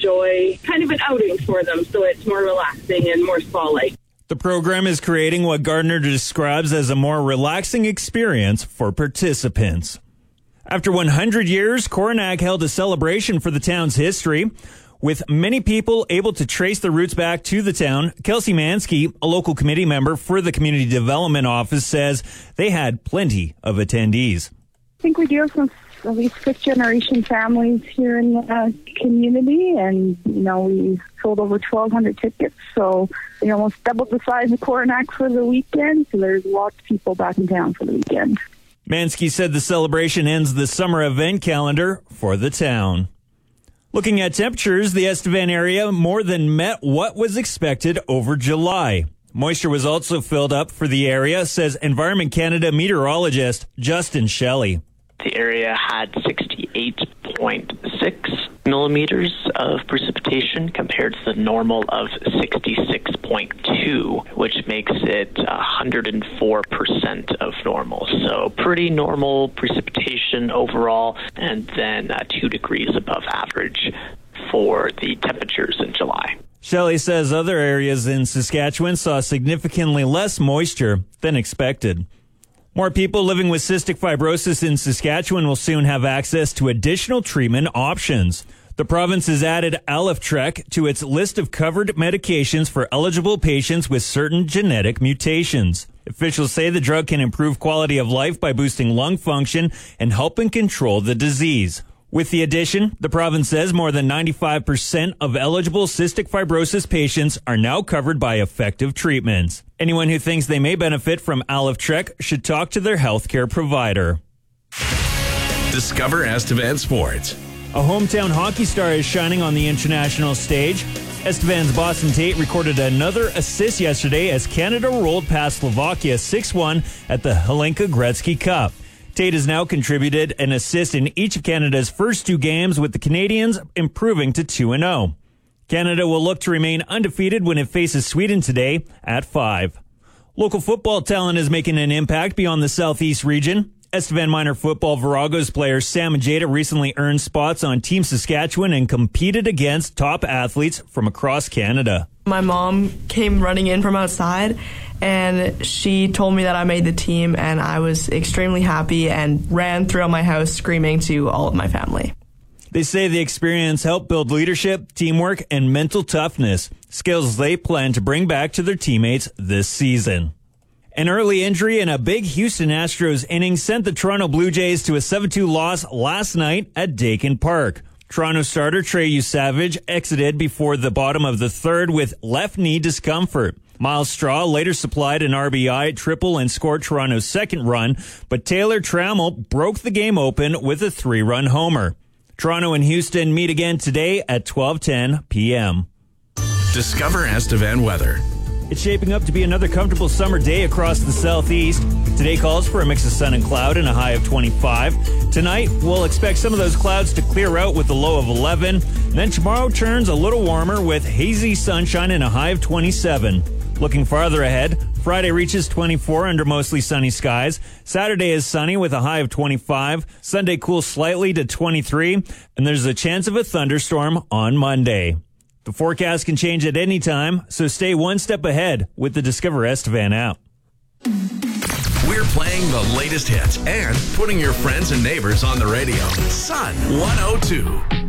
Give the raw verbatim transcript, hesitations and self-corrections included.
enjoy kind of an outing for them, so it's more relaxing and more spa-like. The program is creating what Gardner describes as a more relaxing experience for participants. After one hundred years, Coronach held a celebration for the town's history. With many people able to trace their roots back to the town, Kelsey Mansky, a local committee member for the Community Development Office, says they had plenty of attendees. I think we do have some at least fifth-generation families here in the uh, community, and, you know, we sold over twelve hundred tickets, so we almost doubled the size of Coronach for the weekend, so there's lots of people back in town for the weekend. Mansky said the celebration ends the summer event calendar for the town. Looking at temperatures, the Estevan area more than met what was expected over July. Moisture was also filled up for the area, says Environment Canada meteorologist Justin Shelley. The area had sixty-eight point six millimeters of precipitation compared to the normal of sixty-six point two, which makes it one hundred four percent of normal. So pretty normal precipitation overall, and then uh, two degrees above average for the temperatures in July. Shelley says other areas in Saskatchewan saw significantly less moisture than expected. More people living with cystic fibrosis in Saskatchewan will soon have access to additional treatment options. The province has added Alyftrek to its list of covered medications for eligible patients with certain genetic mutations. Officials say the drug can improve quality of life by boosting lung function and helping control the disease. With the addition, the province says more than ninety-five percent of eligible cystic fibrosis patients are now covered by effective treatments. Anyone who thinks they may benefit from Alyftrek should talk to their healthcare provider. Discover Estevan Sports. A hometown hockey star is shining on the international stage. Estevan's Boston Tate recorded another assist yesterday as Canada rolled past Slovakia six one at the Hlinka Gretzky Cup. Tate has now contributed an assist in each of Canada's first two games, with the Canadians improving to two and oh. Canada will look to remain undefeated when it faces Sweden today at five. Local football talent is making an impact beyond the Southeast region. Estevan minor football Viragos player Sam Jada recently earned spots on Team Saskatchewan and competed against top athletes from across Canada. My mom came running in from outside, and she told me that I made the team, and I was extremely happy and ran throughout my house screaming to all of my family. They say the experience helped build leadership, teamwork, and mental toughness, skills they plan to bring back to their teammates this season. An early injury in a big Houston Astros inning sent the Toronto Blue Jays to a seven two loss last night at Dakin Park. Toronto starter Trey Savage exited before the bottom of the third with left knee discomfort. Miles Straw later supplied an R B I triple and scored Toronto's second run, but Taylor Trammell broke the game open with a three-run homer. Toronto and Houston meet again today at twelve ten p.m. Discover Estevan weather. It's shaping up to be another comfortable summer day across the southeast. Today calls for a mix of sun and cloud and a high of twenty-five. Tonight, we'll expect some of those clouds to clear out with a low of eleven. And then tomorrow turns a little warmer with hazy sunshine and a high of twenty-seven. Looking farther ahead, Friday reaches twenty-four under mostly sunny skies. Saturday is sunny with a high of twenty-five. Sunday cools slightly to twenty-three. And there's a chance of a thunderstorm on Monday. The forecast can change at any time, so stay one step ahead with the Discover Estevan app. We're playing the latest hits and putting your friends and neighbors on the radio. Sun one oh two.